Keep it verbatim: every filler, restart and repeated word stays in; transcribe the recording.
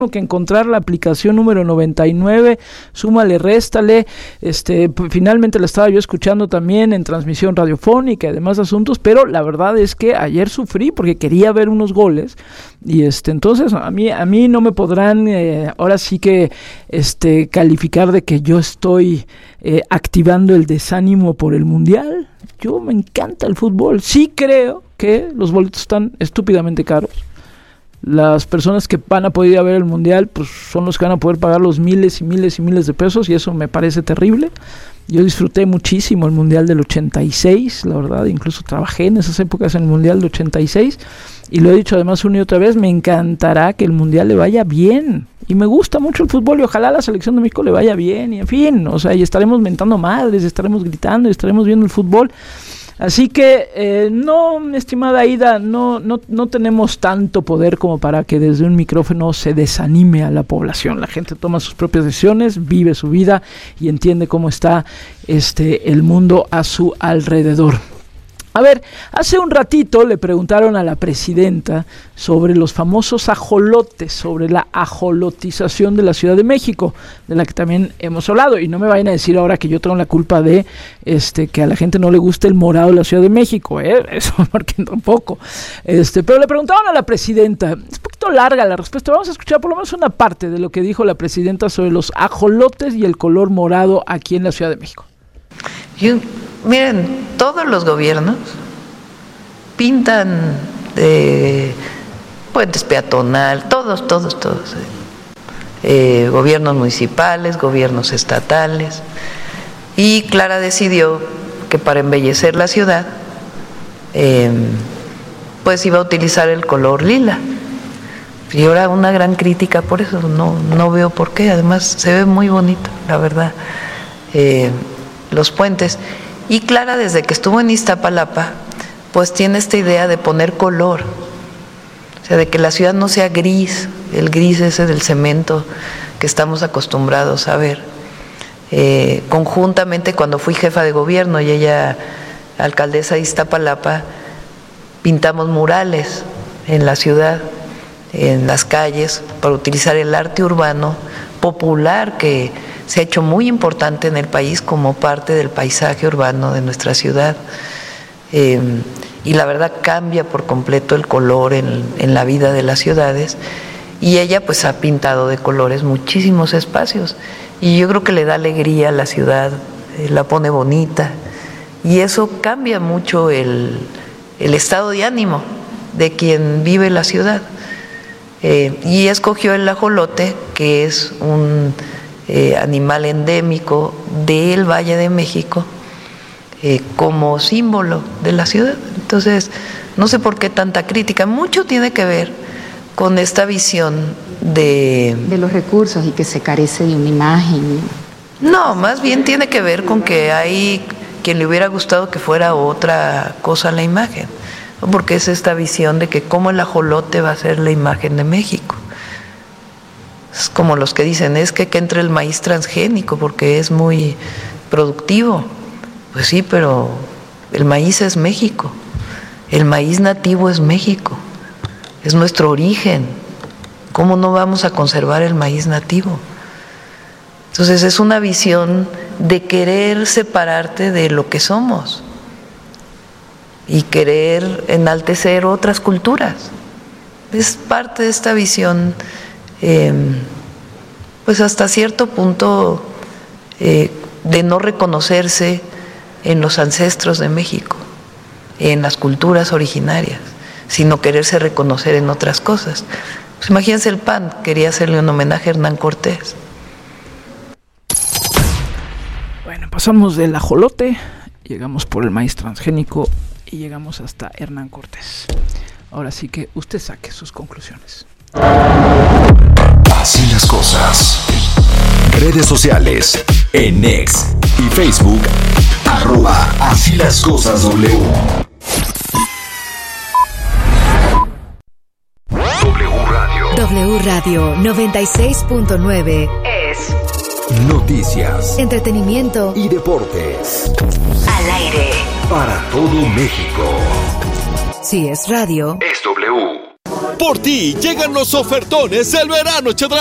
que encontrar la aplicación número noventa y nueve, súmale, réstale, este, p- finalmente la estaba yo escuchando también en transmisión radiofónica y demás asuntos, pero la verdad es que ayer sufrí porque quería ver unos goles, y este, entonces a mí, a mí no me podrán, eh, ahora sí que, este, calificar de que yo estoy eh, activando el desánimo por el Mundial. Yo me encanta el fútbol, sí creo que los boletos están estúpidamente caros. Las personas que van a poder ir a ver el Mundial, pues son los que van a poder pagar los miles y miles y miles de pesos, y eso me parece terrible. Yo disfruté muchísimo el Mundial del ochenta y seis, la verdad, incluso trabajé en esas épocas en el Mundial del ochenta y seis, y lo he dicho además una y otra vez, me encantará que el Mundial le vaya bien, y me gusta mucho el fútbol, y ojalá la selección de México le vaya bien, y en fin, o sea, y estaremos mentando madres, estaremos gritando, y estaremos viendo el fútbol. Así que, eh, no, mi estimada Aida, no, no, no tenemos tanto poder como para que desde un micrófono se desanime a la población. La gente toma sus propias decisiones, vive su vida y entiende cómo está este, el mundo a su alrededor. A ver, hace un ratito le preguntaron a la presidenta sobre los famosos ajolotes, sobre la ajolotización de la Ciudad de México, de la que también hemos hablado, y no me vayan a decir ahora que yo tengo la culpa de este que a la gente no le guste el morado de la Ciudad de México, ¿eh? Eso porque tampoco. Este, pero le preguntaron a la presidenta, es un poquito larga la respuesta, vamos a escuchar por lo menos una parte de lo que dijo la presidenta sobre los ajolotes y el color morado aquí en la Ciudad de México. Yo, miren, todos los gobiernos pintan de puentes peatonal, todos, todos, todos. Eh, gobiernos municipales, gobiernos estatales. Y Clara decidió que para embellecer la ciudad, eh, pues iba a utilizar el color lila. Y ahora una gran crítica por eso, no, no veo por qué. Además se ve muy bonito, la verdad. Eh, los puentes, y Clara desde que estuvo en Iztapalapa pues tiene esta idea de poner color, o sea, de que la ciudad no sea gris, el gris ese del cemento que estamos acostumbrados a ver. Eh, conjuntamente cuando fui jefa de gobierno y ella alcaldesa de Iztapalapa, pintamos murales en la ciudad, en las calles, para utilizar el arte urbano popular que se ha hecho muy importante en el país como parte del paisaje urbano de nuestra ciudad. Eh, y la verdad cambia por completo el color en, en la vida de las ciudades, y ella pues ha pintado de colores muchísimos espacios, y yo creo que le da alegría a la ciudad, eh, la pone bonita, y eso cambia mucho el, el estado de ánimo de quien vive la ciudad. Eh, y escogió el ajolote, que es un Eh, animal endémico del Valle de México, eh, como símbolo de la ciudad. Entonces, no sé por qué tanta crítica. Mucho tiene que ver con esta visión de... de los recursos y que se carece de una imagen. No, más bien tiene que ver con que hay quien le hubiera gustado que fuera otra cosa la imagen, ¿no? Porque es esta visión de que cómo el ajolote va a ser la imagen de México. Es como los que dicen, es que que entre el maíz transgénico porque es muy productivo. Pues sí, pero el maíz es México, el maíz nativo es México, es nuestro origen. ¿Cómo no vamos a conservar el maíz nativo? Entonces es una visión de querer separarte de lo que somos y querer enaltecer otras culturas. Es parte de esta visión, eh, pues hasta cierto punto eh, de no reconocerse en los ancestros de México, en las culturas originarias, sino quererse reconocer en otras cosas. Pues imagínense, el P A N quería hacerle un homenaje a Hernán Cortés. Bueno, pasamos del ajolote, llegamos por el maíz transgénico y llegamos hasta Hernán Cortés. Ahora sí que usted saque sus conclusiones. Así las cosas. Redes sociales, en X y Facebook, arroba Así las cosas W. W Radio. W Radio noventa y seis punto nueve es Noticias, entretenimiento y deportes. Al aire. Para todo México. Si es radio, Es W. Por ti llegan los ofertones del verano Chedraui.